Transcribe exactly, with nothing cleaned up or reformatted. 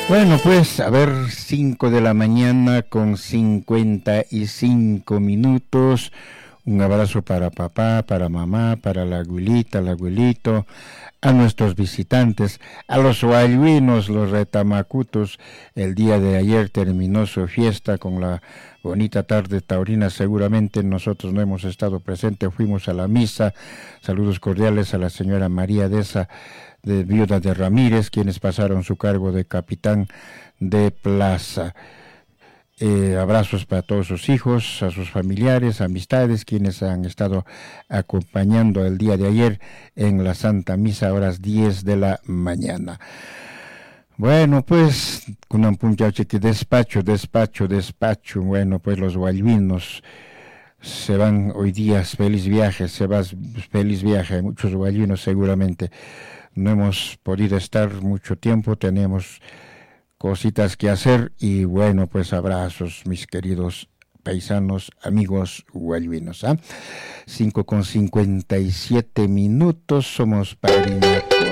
Bueno, pues, a ver, cinco de la mañana con cincuenta y cinco minutos. Un abrazo para papá, para mamá, para la abuelita, el abuelito, a nuestros visitantes, a los huayuinos, los retamacutos. El día de ayer terminó su fiesta con la bonita tarde taurina. Seguramente nosotros no hemos estado presentes, fuimos a la misa. Saludos cordiales a la señora María Deza, de viuda de Ramírez, quienes pasaron su cargo de capitán de plaza. Eh, abrazos para todos sus hijos, a sus familiares, amistades, quienes han estado acompañando el día de ayer en la Santa Misa a horas diez de la mañana. Bueno, pues, con un punchache que despacho, despacho, despacho. Bueno, pues los guayvinos se van hoy día, feliz viaje, se va feliz viaje, muchos guayvinos seguramente. No hemos podido estar mucho tiempo, tenemos cositas que hacer y bueno, pues abrazos, mis queridos paisanos, amigos guayvinos. ¿eh? cinco con cincuenta y siete minutos, somos Padrino